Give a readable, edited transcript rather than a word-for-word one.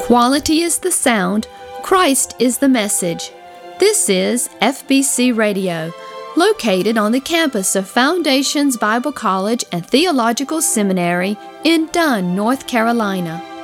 Quality is the sound, Christ is the message. This is FBC Radio, located on the campus of Foundations Bible College and Theological Seminary in Dunn, North Carolina.